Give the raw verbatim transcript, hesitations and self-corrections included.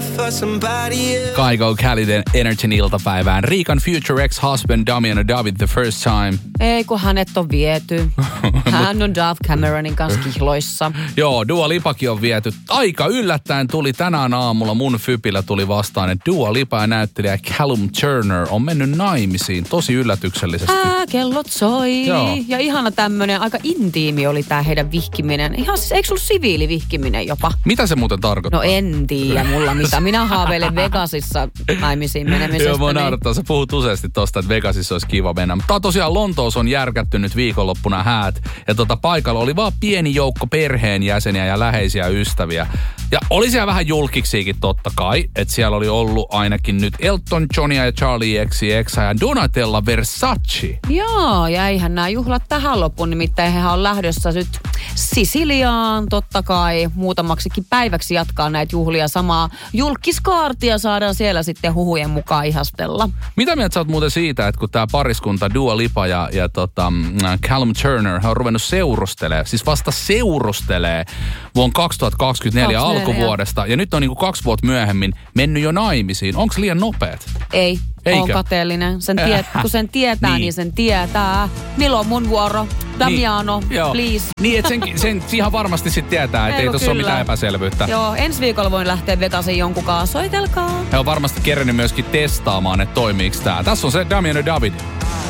for somebody else. Kygo Calliden Energyn iltapäivään. Riikan future ex-husband Damiano David the first time. Ei, kun hänet on viety. Hän on Dove Cameronin kanssa kihloissa. Joo, Dua Lipakin on viety. Aika yllättäen tuli tänään aamulla, mun fypillä tuli vastaan, että Dua Lipa ja näyttelijä Callum Turner on mennyt naimisiin tosi yllätyksellisesti. Ää, kellot soi. Joo. Ja ihana tämmönen, aika intiimi oli tää heidän vihkiminen. Ihan siis, eikö se ollut siviilivihkiminen jopa? Mitä se muuten tarkoittaa? No en tiedä mulla mitä. Minä haaveilen Vegasissa naimisiin menemisestä. Joo, mä niin. naurattaa. Sä puhut useasti tosta, että Vegasissa olisi kiva mennä. Mutta tosiaan Lontoossa on järkätty nyt viikonloppuna häät. Ja tota paikalla oli vaan pieni joukko perheenjäseniä ja läheisiä ystäviä. Ja oli siellä vähän julkiksiakin totta kai. Että siellä oli ollut ainakin nyt Elton Johnia ja Charlie X C X ja Donatella Versace. Joo, ja eihän nämä juhlat tähän loppuun. Nimittäin hehän on lähdössä nyt Sisiliaan totta kai muutamaksikin päiväksi jatkaa näitä juhlia. Samaa julkiskaartia saadaan siellä sitten huhujen mukaan ihastella. Mitä mieltä sä oot muuten siitä, että kun tää pariskunta Dua Lipa ja, ja tota, Callum Turner on ruvennut seurustelemaan, siis vasta seurustelee vuonna kaksituhattakaksikymmentäneljä alkuvuodesta, ja nyt on niinku kaksi vuotta myöhemmin mennyt jo naimisiin. Onko liian nopeat? Ei. Eikö? On kateellinen. Sen tiet, kun sen tietää, niin. niin sen tietää. Milloin on mun vuoro? Damiano, niin, please. Niin, että sen, sen ihan varmasti sitten tietää, että ei, ei tuossa ole mitään epäselvyyttä. Joo, ensi viikolla voin lähteä Vegasiin jonkun kanssa. Soitelkaa. He on varmasti kerennyt myöskin testaamaan, että toimiiko tää. Tässä on se Damiano David.